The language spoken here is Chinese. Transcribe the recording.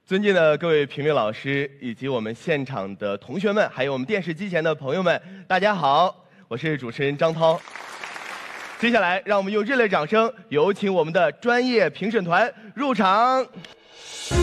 尊敬的各位评委老师，以及我们现场的同学们，还有我们电视机前的朋友们，大家好，我是主持人张涛。接下来，让我们用热烈掌声，有请我们的专业评审团入场。